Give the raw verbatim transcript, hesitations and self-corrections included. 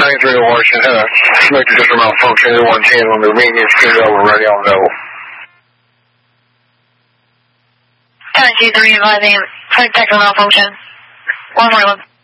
ninety-three Washington had a smoke detector malfunction in one ten on the maintenance cleared over ready on level. ten two three advising smoke detector malfunction. one forty-one.